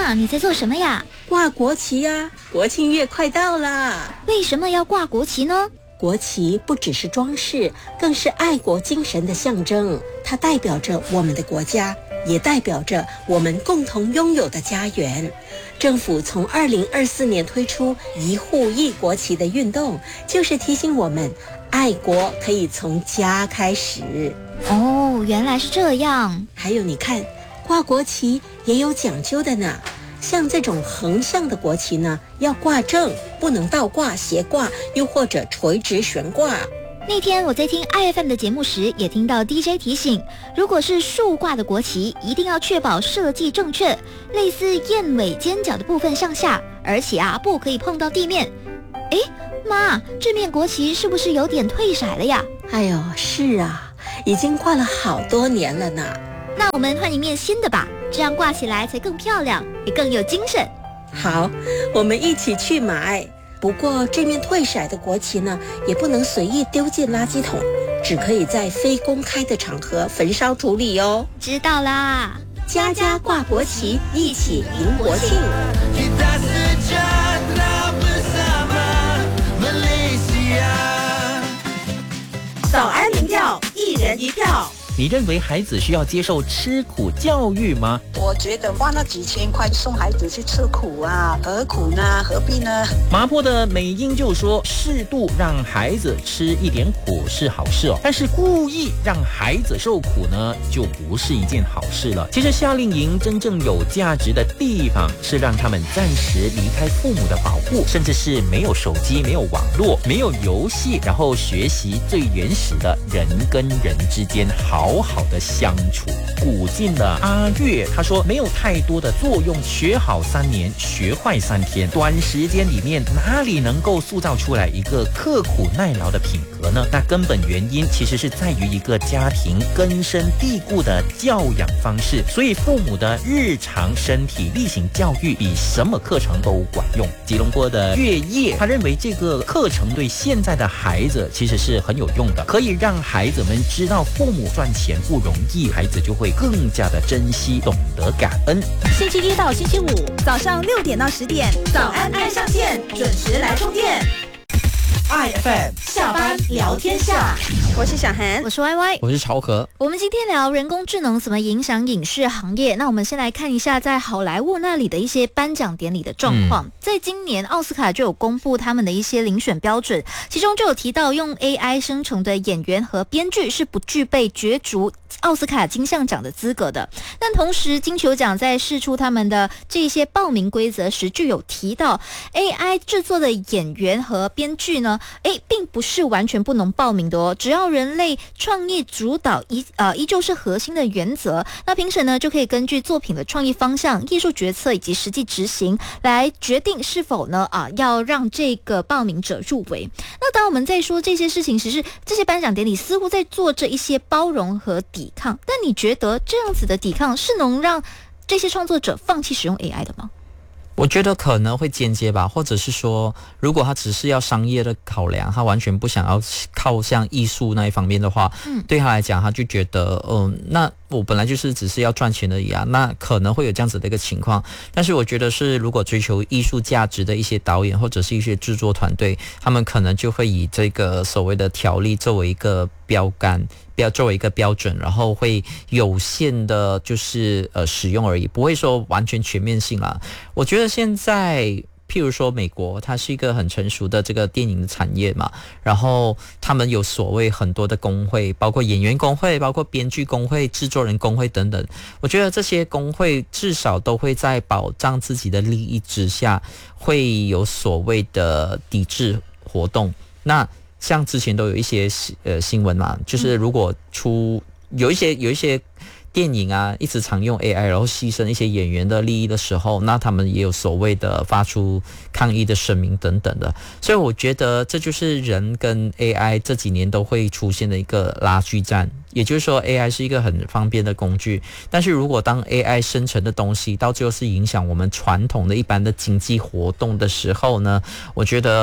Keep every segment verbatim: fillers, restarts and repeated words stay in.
妈，你在做什么呀？ 挂国旗呀，国庆月快到啦！ 为什么要挂国旗呢？ 国旗不只是装饰，更是爱国精神的象征。它代表着我们的国家，也代表着我们共同拥有的家园。政府从二零二四年推出一户一国旗的运动，就是提醒我们，爱国可以从家开始。 哦，原来是这样。 还有你看，挂国旗也有讲究的呢。像这种横向的国旗呢，要挂正，不能倒挂、斜挂，又或者垂直悬挂。 那天我在听 I F M 的节目时，也听到 D J 提醒，如果是竖挂的国旗，一定要确保设计正确，类似燕尾尖角的部分上下，而且啊，不可以碰到地面。诶，妈，这面国旗是不是有点褪色了呀？ 哎呦，是啊，已经挂了好多年了呢。 那我们换一面新的吧，这样挂起来才更漂亮，也更有精神。 好，我们一起去买。不过这面褪色的国旗呢，也不能随意丢进垃圾桶，只可以在非公开的场合焚烧处理哦。 知道啦， 家家挂国旗，一起迎国庆。早安民调，一人一票。 你认为孩子需要接受吃苦教育吗？ 我觉得花那几千块送孩子去吃苦啊，何苦呢？何必呢？ 麻坡的美英就说，适度让孩子吃一点苦是好事哦，但是故意让孩子受苦呢，就不是一件好事了。其实夏令营真正有价值的地方，是让他们暂时离开父母的保护，甚至是没有手机、没有网络、没有游戏，然后学习最原始的人跟人之间好好好的相处。古晋的阿月他说，没有太多的作用，学好三年，学坏三天，短时间里面哪里能够塑造出来一个刻苦耐劳的品格呢？那根本原因其实是在于一个家庭根深蒂固的教养方式，所以父母的日常身体力行教育比什么课程都管用。吉隆坡的月夜他认为这个课程对现在的孩子其实是很有用的，可以让孩子们知道父母赚钱不容易，孩子就会更加的珍惜，懂得感恩。 星期一到星期五早上六点到十点，早安爱上线，准时来充电。 I F M 下班聊天下，我是小涵， 我是 Y Y， 我是朝和。 我们今天聊人工智能怎么影响影视行业。那我们先来看一下在好莱坞那里的一些颁奖典礼的状况。嗯、在今年奥斯卡就有公布他们的一些遴选标准，其中就有提到用 A I 生成的演员和编剧是不具备角逐奥斯卡金像奖的资格的。但同时金球奖在释出他们的这些报名规则时，就有提到 A I 制作的演员和编剧呢，诶，并不是完全不能报名的哦，只要人类创意主导依呃依旧是核心的原则，那评审呢就可以根据作品的创意方向、艺术决策以及实际执行来决定是否呢啊要让这个报名者入围。那当我们在说这些事情时，是这些颁奖典礼似乎在做着一些包容和抵抗，但你觉得这样子的抵抗是能让这些创作者放弃使用 A I 的吗？ 我觉得可能会间接吧，或者是说，如果他只是要商业的考量，他完全不想要靠向艺术那一方面的话，嗯，对他来讲，他就觉得，嗯、呃，那我本来就是只是要赚钱而已啊，那可能会有这样子的一个情况。但是我觉得是，如果追求艺术价值的一些导演或者是一些制作团队，他们可能就会以这个所谓的条例作为一个标杆。标作为一个标准，然后会有限的，就是呃使用而已，不会说完全全面性啦。我觉得现在，譬如说美国，它是一个很成熟的这个电影的产业嘛，然后他们有所谓很多的工会，包括演员工会，包括编剧工会、制作人工会等等。我觉得这些工会至少都会在保障自己的利益之下，会有所谓的抵制活动。那像之前都有一些呃新闻嘛，就是如果出有一些有一些电影啊，一直常用 A I， 然后牺牲一些演员的利益的时候，那他们也有所谓的发出抗议的声明等等的。所以我觉得这就是人跟 A I 这几年都会出现的一个拉锯战。也就是说 A I 是一个很方便的工具，但是如果当 A I 生成的东西到最后是影响我们传统的一般的经济活动的时候呢，我觉得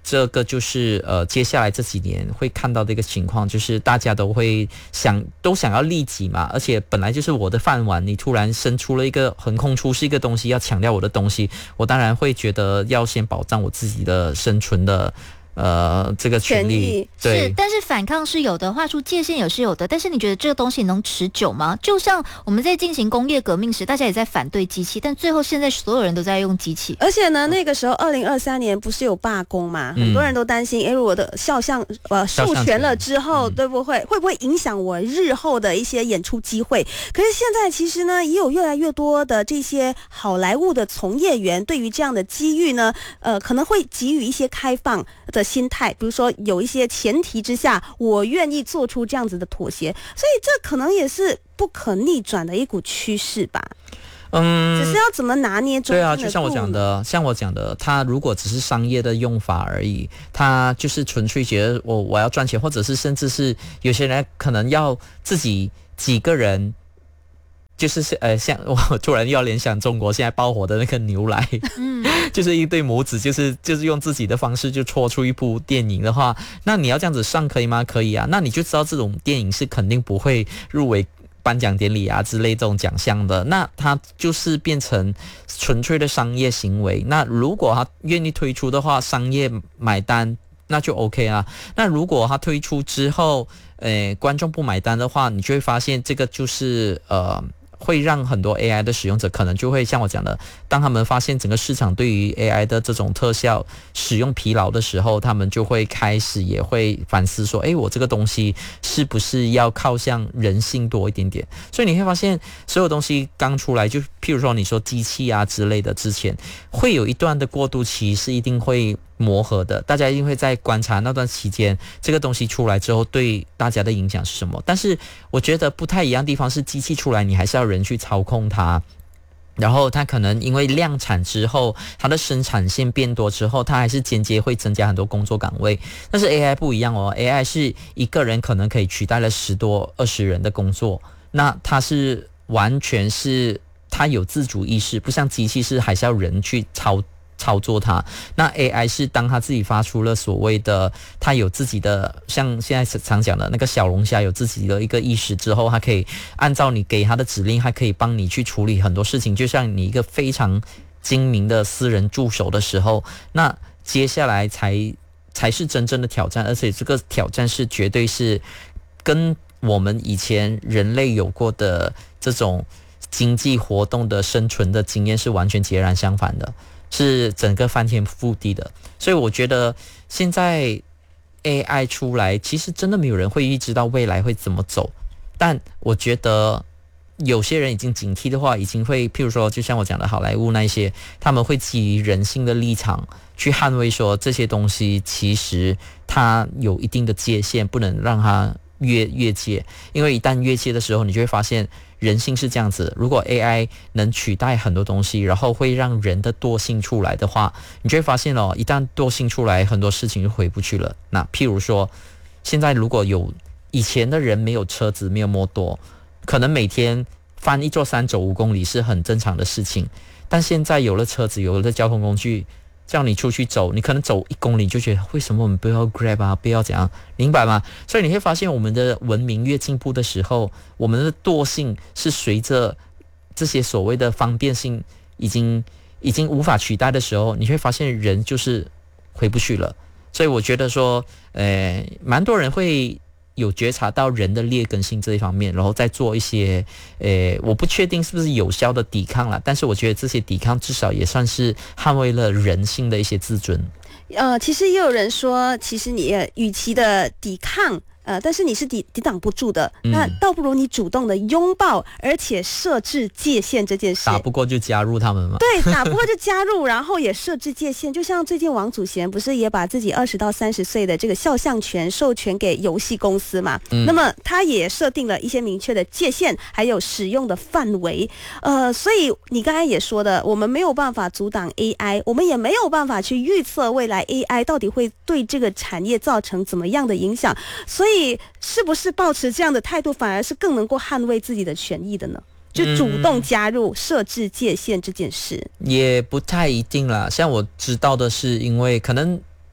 这个就是呃接下来这几年会看到的一个情况，就是大家都会想都想要利己嘛，而且本来就是我的饭碗，你突然生出了一个横空出世一个东西，要抢掉我的东西，我当然会觉得要先保障我自己的生存的呃，这个权利对是，但是反抗是有的，画出界限也是有的。但是你觉得这个东西能持久吗？就像我们在进行工业革命时，大家也在反对机器，但最后现在所有人都在用机器。 而且呢，那个时候二零二三年不是有罢工嘛？嗯、很多人都担心，哎，我的肖像呃授权了之后，对不会会不会影响我日后的一些演出机会？可是现在其实呢，也有越来越多的这些好莱坞的从业员对于这样的机遇呢，呃，可能会给予一些开放的心态，比如说有一些前提之下，我愿意做出这样子的妥协，所以这可能也是不可逆转的一股趋势吧。嗯，只是要怎么拿捏中间的度。 对啊，就像我讲的，像我讲的，它如果只是商业的用法而已，它就是纯粹觉得我我要赚钱，或者是甚至是有些人可能要自己几个人。就是呃，像我突然要联想中国现在爆火的那个牛奶，嗯，就是一对母子，就是就是用自己的方式就戳出一部电影的话，那你要这样子上可以吗？可以啊，那你就知道这种电影是肯定不会入围颁奖典礼啊之类这种奖项的，那它就是变成纯粹的商业行为。那如果他愿意推出的话，商业买单，那就 OK 啊。那如果他推出之后，呃，观众不买单的话，你就会发现这个就是呃。会让很多 A I 的使用者可能就会像我讲的，当他们发现整个市场对于 A I 的这种特效使用疲劳的时候，他们就会开始也会反思说，诶，我这个东西是不是要靠向人性多一点点。所以你会发现所有东西刚出来，就譬如说你说机器啊之类的，之前会有一段的过渡期是一定会磨合的，大家一定会在观察那段期间这个东西出来之后对大家的影响是什么。但是我觉得不太一样的地方是，机器出来你还是要人去操控它，然后它可能因为量产之后，它的生产线变多之后，它还是间接会增加很多工作岗位。但是 A I 不一样哦， A I 是一个人可能可以取代了十多二十人的工作，那它是完全是它有自主意识，不像机器是还是要人去操操作它。那 A I 是当它自己发出了所谓的它有自己的，像现在常讲的那个小龙虾有自己的一个意识之后，它可以按照你给它的指令，它可以帮你去处理很多事情，就像你一个非常精明的私人助手的时候，那接下来才才是真正的挑战。而且这个挑战是绝对是跟我们以前人类有过的这种经济活动的生存的经验是完全截然相反的，是整个翻天覆地的。所以我觉得现在 A I 出来，其实真的没有人会预知到未来会怎么走，但我觉得有些人已经警惕的话，已经会譬如说就像我讲的好莱坞那些，他们会基于人性的立场去捍卫说这些东西其实它有一定的界限，不能让它越越界。因为一旦越界的时候，你就会发现人性是这样子，如果 A I 能取代很多东西，然后会让人的惰性出来的话，你就会发现哦，一旦惰性出来，很多事情就回不去了。那譬如说现在如果有以前的人没有车子没有摩托，可能每天翻一座山走五公里是很正常的事情，但现在有了车子有了交通工具，叫你出去走，你可能走一公里就觉得为什么我们不要 Grab 啊，不要怎样，明白吗？所以你会发现我们的文明越进步的时候，我们的惰性是随着这些所谓的方便性已经已经无法取代的时候，你会发现人就是回不去了。所以我觉得说呃，蛮多人会有觉察到人的劣根性这一方面，然后再做一些呃，我不确定是不是有效的抵抗啦，但是我觉得这些抵抗至少也算是捍卫了人性的一些自尊。 呃，其实也有人说，其实你与其的抵抗呃，但是你是抵抵挡不住的，嗯、那倒不如你主动的拥抱，而且设置界限这件事。 打不过就加入他们嘛。 对，打不过就加入，然后也设置界限。就像最近王祖贤不是也把自己二十到三十岁的这个肖像权授权给游戏公司嘛？嗯、那么他也设定了一些明确的界限，还有使用的范围。呃，所以你刚才也说的，我们没有办法阻挡 A I， 我们也没有办法去预测未来 A I 到底会对这个产业造成怎么样的影响，所以。所以是不是抱持这样的态度反而是更能够捍卫自己的权益的呢？就主动加入设置界限这件事、 嗯、也不太一定啦。像我知道的是，因为可能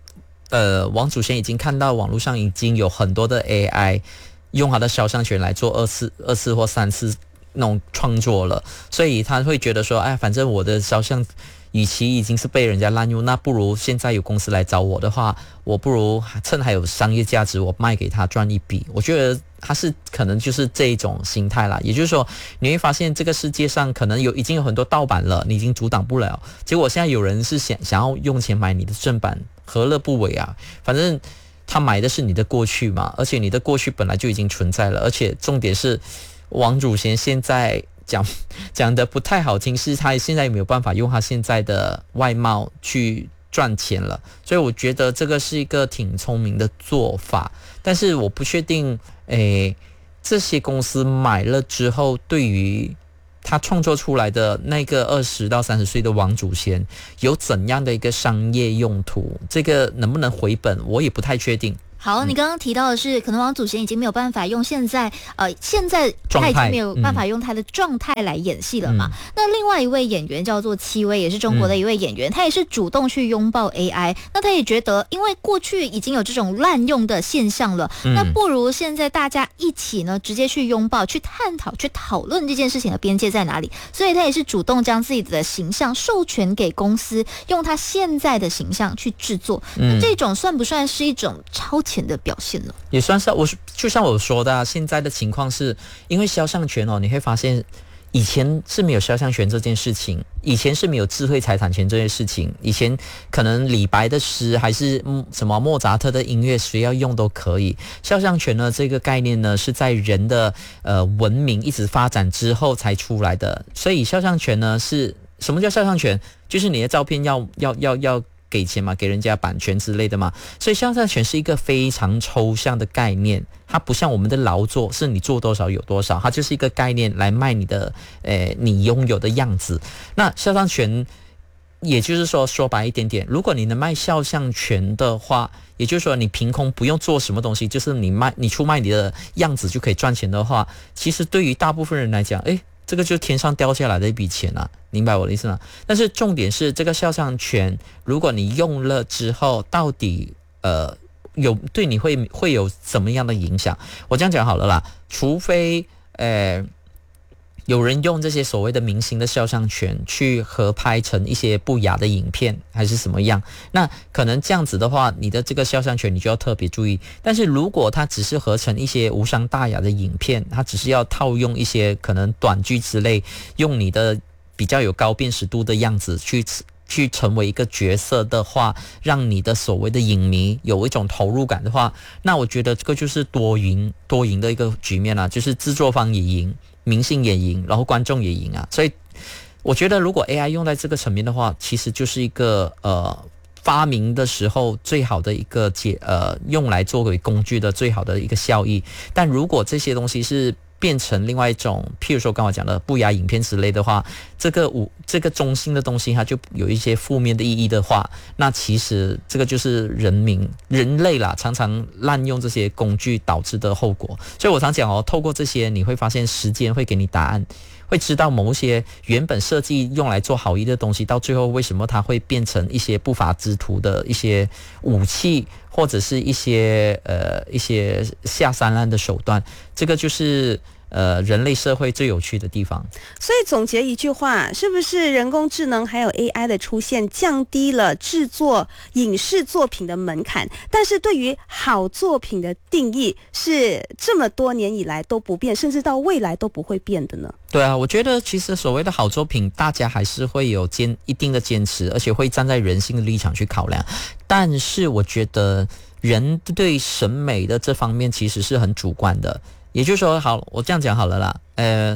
呃，王祖贤已经看到网络上已经有很多的 A I 用他的肖像权来做二次、二次或三次那种创作了，所以他会觉得说，哎，反正我的肖像与其已经是被人家滥用，那不如现在有公司来找我的话，我不如趁还有商业价值，我卖给他赚一笔。我觉得他是可能就是这一种心态啦，也就是说，你会发现这个世界上可能有已经有很多盗版了，你已经阻挡不了。结果现在有人是想想要用钱买你的正版，何乐不为啊？反正他买的是你的过去嘛，而且你的过去本来就已经存在了，而且重点是王祖贤现在讲讲的不太好听，是他现在没有办法用他现在的外貌去赚钱了，所以我觉得这个是一个挺聪明的做法，但是我不确定，诶，这些公司买了之后，对于他创作出来的那个二十到三十岁的王祖贤有怎样的一个商业用途，这个能不能回本，我也不太确定。 好，你刚刚提到的是，可能王祖贤已经没有办法用现在，呃，现在他已经没有办法用他的状态来演戏了嘛？嗯、那另外一位演员叫做戚薇，也是中国的一位演员，嗯、他也是主动去拥抱 A I。那他也觉得，因为过去已经有这种滥用的现象了，嗯、那不如现在大家一起呢，直接去拥抱、去探讨、去讨论这件事情的边界在哪里。所以他也是主动将自己的形象授权给公司，用他现在的形象去制作。嗯、那这种算不算是一种超前的表现呢？ 也算是。我就像我说的、啊，现在的情况是因为肖像权哦，你会发现以前是没有肖像权这件事情，以前是没有智慧财产权这件事情，以前可能李白的诗还是什么莫扎特的音乐，谁要用都可以。肖像权呢，这个概念呢是在人的呃文明一直发展之后才出来的，所以肖像权呢是什么叫肖像权？就是你的照片要要要要。给钱嘛，给人家版权之类的嘛，所以肖像权是一个非常抽象的概念，它不像我们的劳作，是你做多少有多少，它就是一个概念来卖你的，呃，你拥有的样子。那肖像权，也就是说，说白一点点，如果你能卖肖像权的话，也就是说你凭空不用做什么东西，就是你卖你出卖你的样子就可以赚钱的话，其实对于大部分人来讲，诶，这个就是天上掉下来的一笔钱啊，明白我的意思吗？但是重点是这个肖像权，如果你用了之后，到底呃有对你会会有怎么样的影响？我这样讲好了啦，除非呃有人用这些所谓的明星的肖像权去合拍成一些不雅的影片，还是什么样，那可能这样子的话，你的这个肖像权你就要特别注意。但是如果它只是合成一些无伤大雅的影片，它只是要套用一些可能短剧之类，用你的比较有高辨识度的样子去去成为一个角色的话，让你的所谓的影迷有一种投入感的话，那我觉得这个就是多赢多赢的一个局面啦、啊，就是制作方也赢，明星也赢，然后观众也赢啊。所以我觉得如果 A I 用在这个层面的话，其实就是一个呃发明的时候最好的一个解呃用来作为工具的最好的一个效益。但如果这些东西是变成另外一种，譬如说刚才讲的不雅影片之类的话，这个无这个中心的东西它就有一些负面的意义的话，那其实这个就是人民人类啦常常滥用这些工具导致的后果。所以我常讲哦，透过这些你会发现时间会给你答案，会知道某些原本设计用来做好意的东西，到最后为什么它会变成一些不法之徒的一些武器，或者是一些呃一些下三滥的手段。这个就是呃人类社会最有趣的地方。 所以总结一句话，是不是人工智能还有 A I 的出现降低了制作影视作品的门槛，但是对于好作品的定义是这么多年以来都不变，甚至到未来都不会变的呢？ 对啊，我觉得其实所谓的好作品，大家还是会有坚一定的坚持，而且会站在人性的立场去考量。但是我觉得人对审美的这方面其实是很主观的。也就是说，好，我这样讲好了啦，呃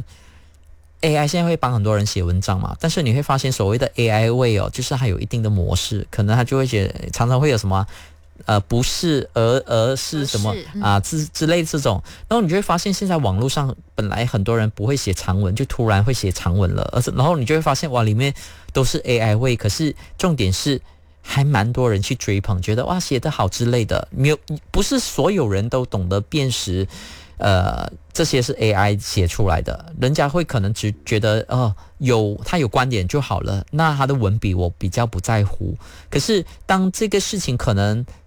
，A I 现在会帮很多人写文章嘛，但是你会发现所谓的 A I 味哦，就是它有一定的模式，可能它就会写，常常会有什么，呃，不是而而是什么啊之之类这种，然后你就会发现现在网络上本来很多人不会写长文，就突然会写长文了，而是然后你就会发现哇，里面都是 A I 味，可是重点是还蛮多人去追捧，觉得哇写得好之类的，没有不是所有人都懂得辨识。呃，这些是 A I 写出来的，人家会可能只觉得，哦，有他有观点就好了，那他的文笔我比较不在乎。可是当这个事情可能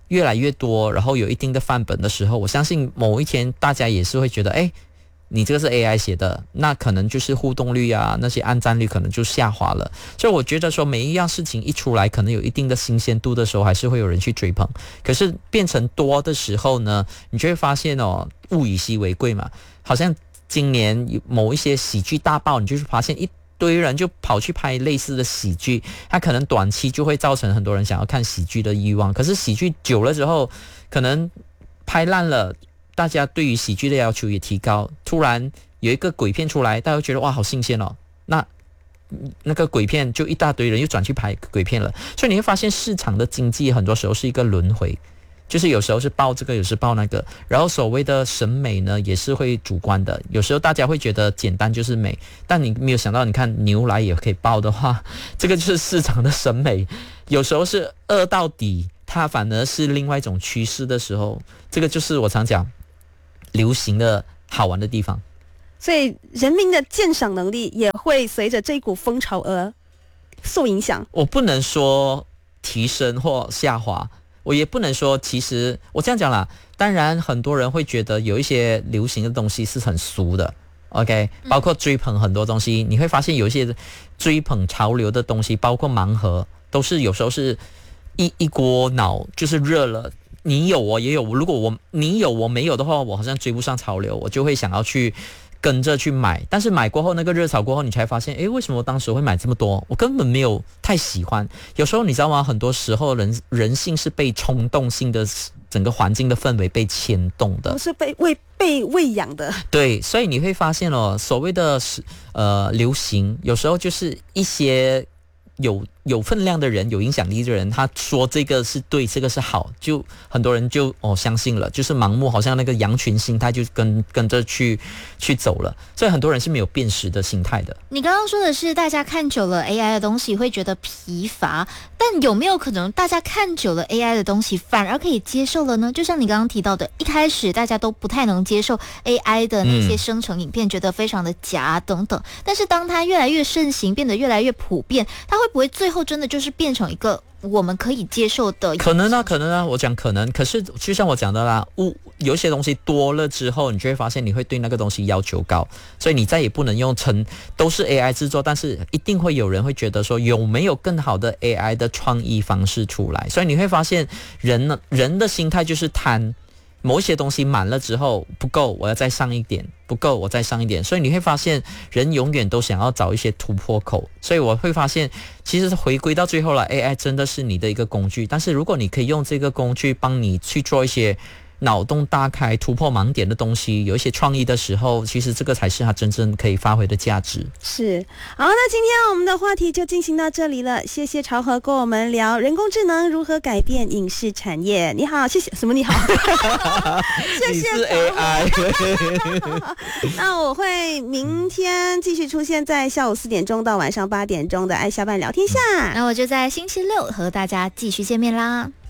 越来越多，然后有一定的范本的时候，我相信某一天大家也是会觉得，哎，你这个是 A I 写的，那可能就是互动率啊，那些按赞率可能就下滑了。所以我觉得说每一样事情一出来，可能有一定的新鲜度的时候，还是会有人去追捧。可是变成多的时候呢，你就会发现哦，物以稀为贵嘛。好像今年某一些喜剧大爆，你就是发现一堆人就跑去拍类似的喜剧，它可能短期就会造成很多人想要看喜剧的欲望。可是喜剧久了之后，可能拍烂了，大家对于喜剧的要求也提高，突然有一个鬼片出来，大家觉得哇好新鲜哦，那那个鬼片就一大堆人又转去拍鬼片了。所以你会发现市场的经济很多时候是一个轮回，就是有时候是报这个，有时报那个，然后所谓的审美呢也是会主观的，有时候大家会觉得简单就是美，但你没有想到，你看牛奶也可以报的话，这个就是市场的审美，有时候是饿到底，它反而是另外一种趋势的时候，这个就是我常讲流行的好玩的地方。 所以人民的鉴赏能力也会随着这一股风潮而受影响。 我不能说提升或下滑，我也不能说，其实我这样讲啦，当然很多人会觉得有一些流行的东西是很俗的 OK， 包括追捧很多东西，你会发现有一些追捧潮流的东西，包括盲盒，都是有时候是一一锅脑，就是热了，你有我也有，如果我你有我没有的话，我好像追不上潮流，我就会想要去跟着去买，但是买过后那个热潮过后，你才发现，诶，为什么我当时会买这么多？我根本没有太喜欢。有时候你知道吗？很多时候人人性是被冲动性的整个环境的氛围被牵动的， 不是被喂被喂养的。 对，所以你会发现哦，所谓的呃流行，有时候就是一些有有分量的人，有影响力的人，他说这个是对，这个是好，就很多人就哦相信了，就是盲目，好像那个羊群心态就跟跟着去去走了，所以很多人是没有辨识的心态的。 你刚刚说的是大家看久了 A I 的东西会觉得疲乏，但有没有可能大家看久了 A I 的东西反而可以接受了呢？就像你刚刚提到的，一开始大家都不太能接受 A I 的那些生成影片，嗯、觉得非常的假等等，但是当它越来越盛行，变得越来越普遍，它会不会最后真的就是变成一个我们可以接受的？ 可能啊，可能啊，我讲可能。可是就像我讲的啦，物有一些东西多了之后，你就会发现你会对那个东西要求高，所以你再也不能用成都是 A I 制作，但是一定会有人会觉得说有没有更好的 A I 的创意方式出来？所以你会发现人呢，人的心态就是贪。某一些东西满了之后不够，我要再上一点，不够我再上一点，所以你会发现人永远都想要找一些突破口。所以我会发现其实回归到最后了， A I 真的是你的一个工具，但是如果你可以用这个工具帮你去做一些脑洞大开突破盲点的东西，有一些创意的时候，其实这个才是它真正可以发挥的价值。 是，好，那今天我们的话题就进行到这里了，谢谢朝和跟我们聊人工智能如何改变影视产业。你好，谢谢什么你好谢谢你是 A I 那我会明天继续出现在下午四点钟到晚上八点钟的爱下班聊天下， 那我就在星期六和大家继续见面啦。